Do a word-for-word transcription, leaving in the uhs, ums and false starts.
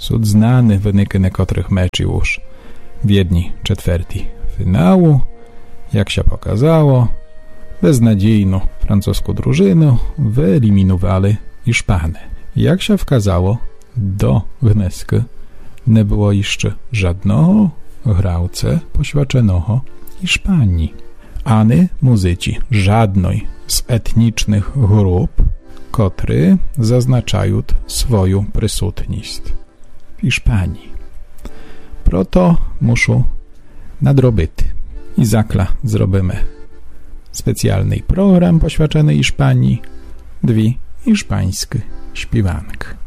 Sud znany wyniki niektórych meczy już w jednej czwartej finału. Jak się pokazało, beznadziejną francuską drużynę wyeliminowali Hiszpany. Jak się wskazało, do Gneski nie było jeszcze żadnego grałca poświadczonego Hiszpanii, ani muzyci żadnej z etnicznych grup, które zaznaczają swoją przysutność w Hiszpanii. Proto muszą nadrobić. I zakla zrobimy specjalny program poświęcony Hiszpanii, dwie hiszpańskie śpiewanki.